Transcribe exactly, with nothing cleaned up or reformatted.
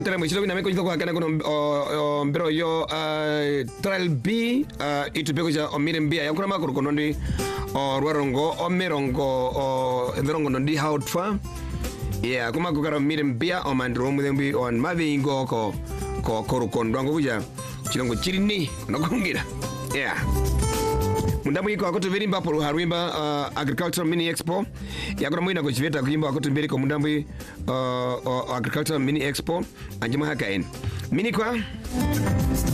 Tena mwisho na meko jiko kwa kana kono mbero yo trial B itupeko ja omire mbia yakura makuru kono ndi rwarongo omerongo emerongo ndi hautfa yeah kuma kukara omire mbia omandro mudembi on mavingo ko ko korukondo ngo buja chirongo chirini nakungira yeah Mundamu yiko akoto virimba polo harimba uh, Agricultural Mini Expo yakora mwina kuchiveta kuimba akoto mbiri ko mundambu uh, uh, Agricultural Mini Expo anjima haka en mini kwa